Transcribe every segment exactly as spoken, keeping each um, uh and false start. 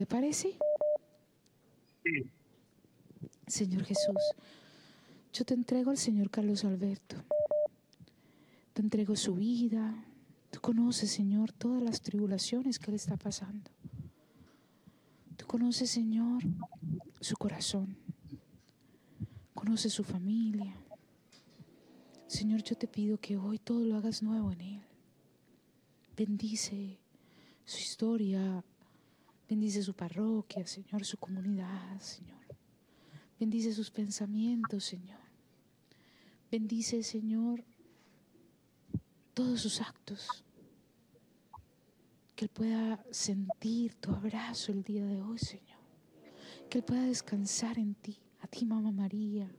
¿Te parece? Sí. Señor Jesús, yo te entrego al Señor Carlos Alberto. Te entrego su vida. Tú conoces, Señor, todas las tribulaciones que él está pasando. Tú conoces, Señor, su corazón. Conoces su familia. Señor, yo te pido que hoy todo lo hagas nuevo en él. Bendice su historia. Bendice su parroquia, Señor, su comunidad, Señor. Bendice sus pensamientos, Señor. Bendice, Señor, todos sus actos. Que él pueda sentir tu abrazo el día de hoy, Señor. Que él pueda descansar en ti, a ti, Mamá María.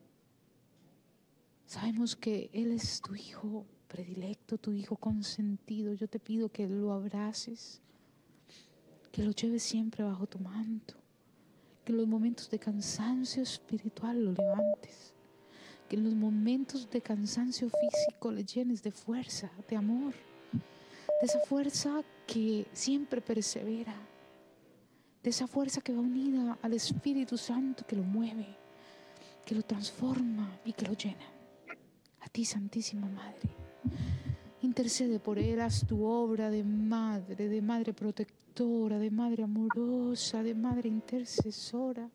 Sabemos que él es tu hijo predilecto, tu hijo consentido. Yo te pido que lo abraces, que lo lleves siempre bajo tu manto, que en los momentos de cansancio espiritual lo levantes, que en los momentos de cansancio físico le llenes de fuerza, de amor, de esa fuerza que siempre persevera, de esa fuerza que va unida al Espíritu Santo que lo mueve, que lo transforma y que lo llena. A ti, Santísima Madre, intercede por él, haz tu obra de madre, de madre protectora, de madre amorosa, de madre intercesora.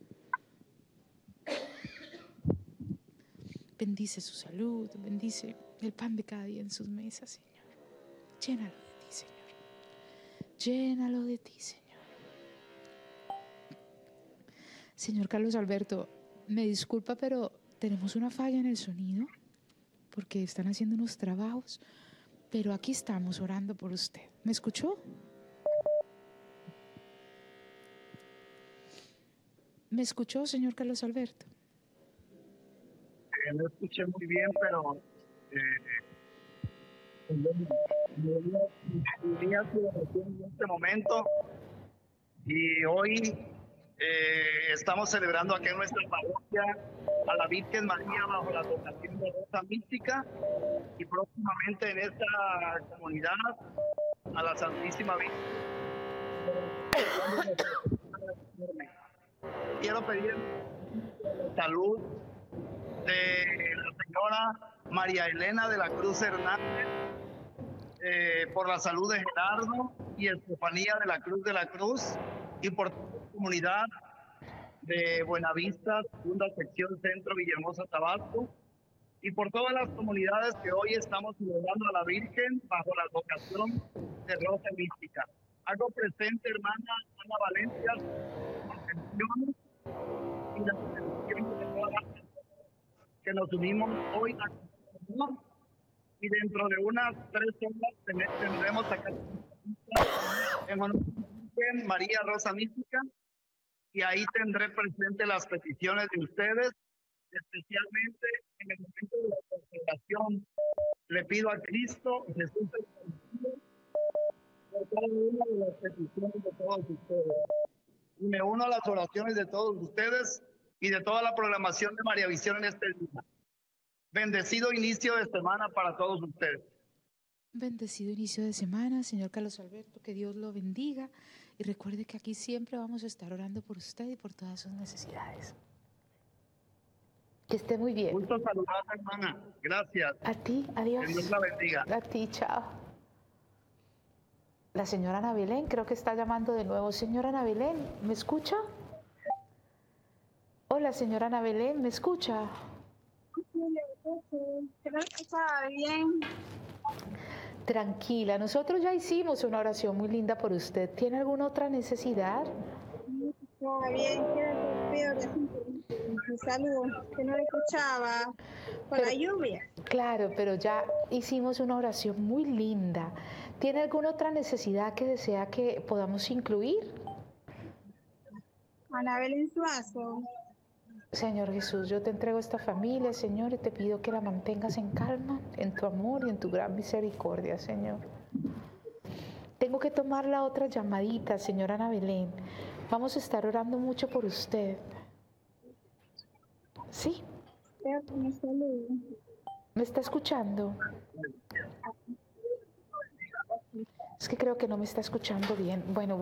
Bendice su salud, bendice el pan de cada día en sus mesas, Señor. Llénalo de ti, Señor. Llénalo de ti, Señor. Señor Carlos Alberto, me disculpa, pero tenemos una falla en el sonido porque están haciendo unos trabajos, pero aquí estamos orando por usted. ¿Me escuchó? ¿Me escuchó, señor Carlos Alberto? Eh, no escuché muy bien, pero eh, unía su oración en este momento y hoy eh, estamos celebrando aquí en nuestra parroquia a la Virgen María bajo la advocación de Rosa Mística y próximamente en esta comunidad a la Santísima Virgen. Quiero pedir salud de la señora María Elena de la Cruz Hernández, eh, por la salud de Gerardo y Estefanía de la Cruz de la Cruz y por toda la comunidad de Buenavista, segunda sección Centro Villahermosa, Tabasco, y por todas las comunidades que hoy estamos celebrando a la Virgen bajo la advocación de Rosa Mística. Hago presente, hermana Ana Valencia, y la intención de todas las personas que nos unimos hoy a y dentro de unas tres horas tendremos acá en honor a María Rosa Mística y ahí tendré presente las peticiones de ustedes, especialmente en el momento de la consagración. Le pido a Cristo Jesús por cada una de las peticiones de todos ustedes. Y me uno a las oraciones de todos ustedes y de toda la programación de María Visión en este día. Bendecido inicio de semana para todos ustedes. Bendecido inicio de semana, señor Carlos Alberto, que Dios lo bendiga y recuerde que aquí siempre vamos a estar orando por usted y por todas sus necesidades. Que esté muy bien. Gusto saludar, hermana. Gracias. A ti, adiós. Que Dios la bendiga. A ti, chao. La señora Ana Belén creo que está llamando de nuevo. Señora Ana Belén, ¿me escucha? Hola, señora Ana Belén, ¿me escucha? Sí, le escucho. Creo que estaba bien. Tranquila, nosotros ya hicimos una oración muy linda por usted. ¿Tiene alguna otra necesidad? Estaba bien, quiero que pido oración por mi salud, que no la escuchaba por Pero- la lluvia. Claro, pero ya hicimos una oración muy linda. ¿Tiene alguna otra necesidad que desea que podamos incluir? Anabel en Suazo. Señor Jesús, yo te entrego esta familia, Señor, y te pido que la mantengas en calma, en tu amor y en tu gran misericordia, Señor. Tengo que tomar la otra llamadita, señora Ana Belén. Vamos a estar orando mucho por usted. ¿Sí? Creo que mi salud. ¿Me está escuchando? Es que creo que no me está escuchando bien. Bueno,